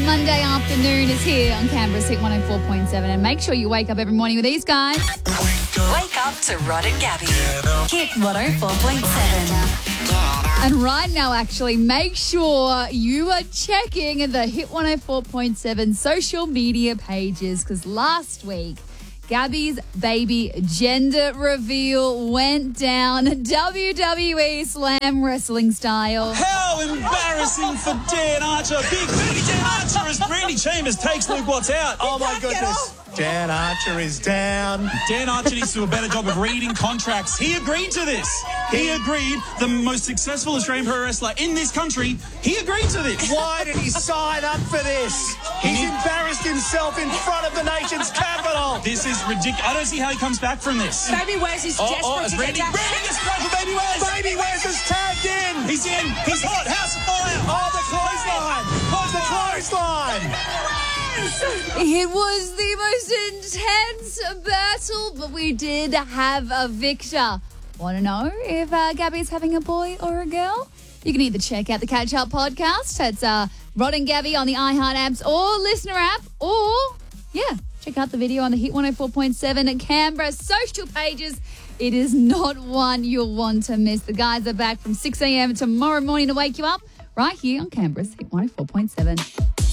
Monday afternoon is here on Canberra's Hit 104.7. And make sure you wake up every morning with these guys. Wake up to Rod and Gabby. Hit 104.7. And right now, actually, make sure you are checking the Hit 104.7 social media pages because last week, Gabby's baby gender reveal went down WWE Slam Wrestling style. How embarrassing for Dan Archer. Big baby Dan Archer as Randy Chambers takes Luke Watts out. Oh, my goodness. Dan Archer is down. Dan Archer needs to do a better job of reading contracts. He agreed to this. He agreed, the most successful Australian pro wrestler in this country, he agreed to this. Why did he sign up for this? He's embarrassed himself in front of the nation's capital. This is ridiculous. I don't see how he comes back from this. Baby Wes is desperate to Randy get gets struck for Baby Wes. Baby Wes is tagged in. He's in. He's hot. House of fire. Oh, the clothesline. The clothesline. It was the most intense battle, but we did have a victor. Want to know if Gabby's having a boy or a girl? You can either check out the Catch Up podcast. It's Rod and Gabby on the iHeart apps or listener app, or, check out the video on the Hit 104.7 at Canberra social pages. It is not one you'll want to miss. The guys are back from 6 a.m. tomorrow morning to wake you up right here on Canberra's Hit 104.7.